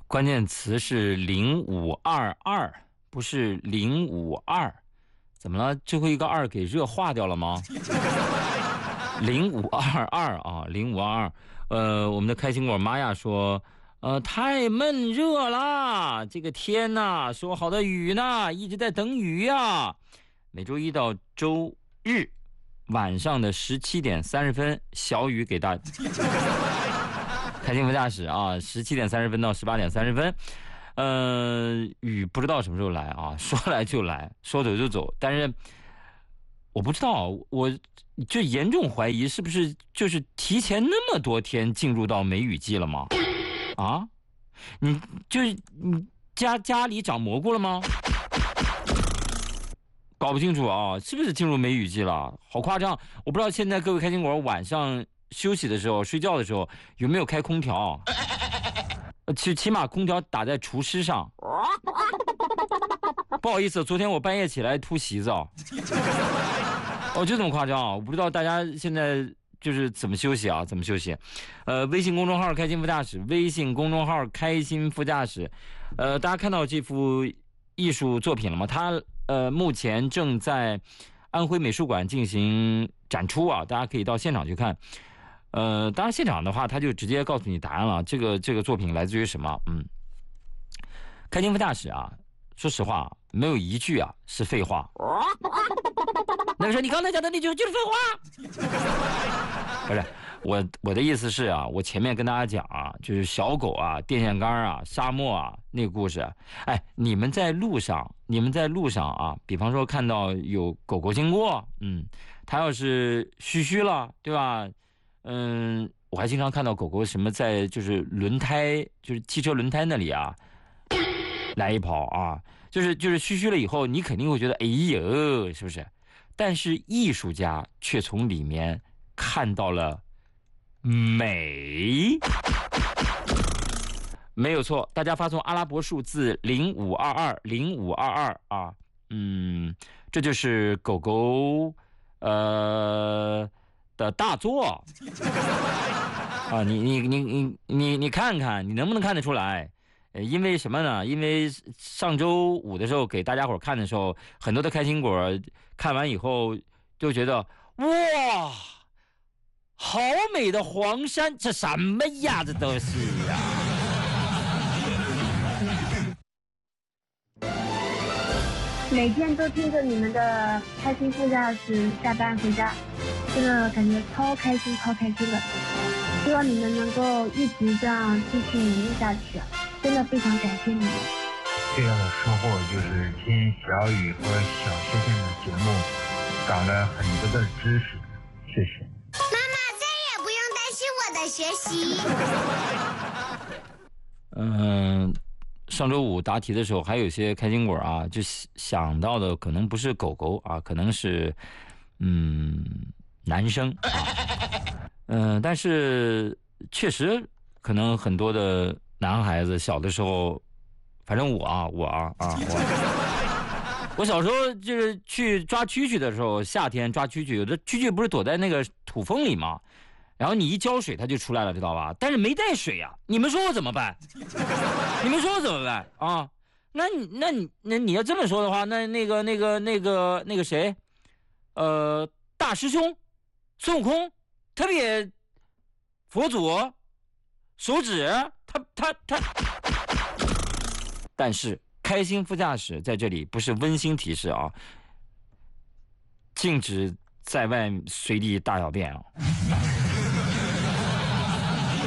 关键词是0522，不是052。怎么了？最后一个2给热化掉了吗？0522啊，0522。我们的开心果玛雅说，太闷热啦，这个天呐，说好的雨呢，一直在等雨呀。每周一到周日晚上的17点30分，小雨给大家。开心副驾驶啊，17点30分到18点30分。雨不知道什么时候来啊，说来就来，说走就走。但是我不知道，我就严重怀疑是不是就是提前那么多天进入到梅雨季了吗？啊，你家里长蘑菇了吗？搞不清楚啊，是不是进入梅雨季了？好夸张！我不知道现在各位开心果晚上休息的时候、睡觉的时候有没有开空调？起码空调打在除湿上。不好意思，昨天我半夜起来吐洗澡。就这么夸张，我不知道大家现在就是怎么休息啊？怎么休息？微信公众号开心副驾驶，微信公众号开心副驾驶。大家看到这幅艺术作品了吗？它目前正在安徽美术馆进行展出啊，大家可以到现场去看。当然现场的话，他就直接告诉你答案了。这个作品来自于什么？开心副驾驶啊，说实话，没有一句啊是废话。那个说你刚才讲的那句就是废话。不是，我的意思是啊，我前面跟大家讲啊，就是小狗啊、电线杆啊、沙漠啊那个故事。哎，你们在路上啊，比方说看到有狗狗经过，它要是嘘了，对吧？我还经常看到狗狗什么在就是轮胎，就是汽车轮胎那里啊，来一跑啊，就是嘘了以后，你肯定会觉得哎呦，是不是？但是艺术家却从里面看到了美，没有错。大家发送阿拉伯数字0522啊，这就是狗狗的大作啊，你看看，你能不能看得出来？因为什么呢？因为上周五的时候给大家伙看的时候，很多的开心果看完以后就觉得哇，好美的黄山，这什么呀？这都是呀。 每天都听着你们的开心副驾驶下班回家，真的感觉超开心的。希望你们能够一直这样继续努力下去，真的非常感谢你们。 最大的收获就是听小雨和小谢谢的节目，长了很多的知识，谢谢。 妈妈再也不用担心我的学习。 上周五答题的时候，还有一些开心果啊，就想到的可能不是狗狗啊，可能是男生啊，但是确实可能很多的男孩子小的时候，反正我小时候就是去抓蛐蛐的时候，夏天抓蛐蛐，有的蛐蛐不是躲在那个土缝里吗？然后你一浇水，它就出来了，知道吧？但是没带水呀，你们说我怎么办？你们说我怎么办啊？那你要这么说的话，那个谁，大师兄孙悟空，特别佛祖手指，他，但是开心副驾驶在这里不是温馨提示啊，禁止在外随地大小便啊。